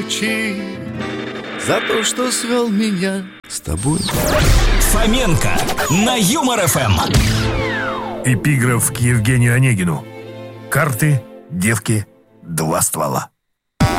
за то, что свел меня с тобой. Фоменко на Юмор ФМ. Эпиграф к Евгению Онегину. Карты, девки, два ствола.